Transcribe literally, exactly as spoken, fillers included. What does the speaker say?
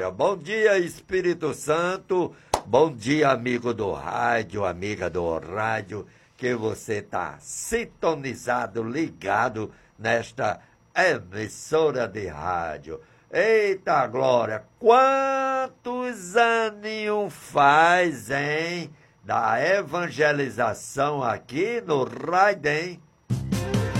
Bom dia, Espírito Santo. Bom dia, amigo do rádio, amiga do rádio, que você está sintonizado, ligado nesta emissora de rádio. Eita, Glória, quantos aninhos faz, hein, da evangelização aqui no Raidem?